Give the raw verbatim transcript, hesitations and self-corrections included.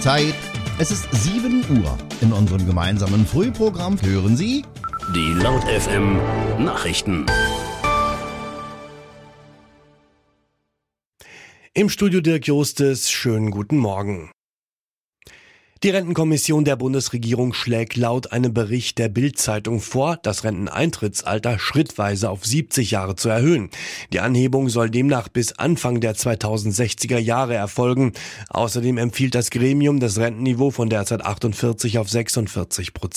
Zeit. Es ist sieben Uhr. In unserem gemeinsamen Frühprogramm hören Sie die Laut F M Nachrichten. Im Studio Dirk Justes, schönen guten Morgen. Die Rentenkommission der Bundesregierung schlägt laut einem Bericht der Bild-Zeitung vor, das Renteneintrittsalter schrittweise auf siebzig Jahre zu erhöhen. Die Anhebung soll demnach bis Anfang der zweitausendsechziger Jahre erfolgen. Außerdem empfiehlt das Gremium das Rentenniveau von derzeit achtundvierzig auf sechsundvierzig Prozent